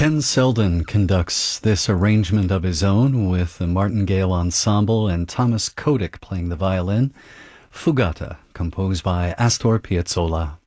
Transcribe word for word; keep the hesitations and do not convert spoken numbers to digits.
Ken Selden conducts this arrangement of his own with the Martingale Ensemble and Thomas Kotick playing the violin. Fugata, composed by Astor Piazzolla.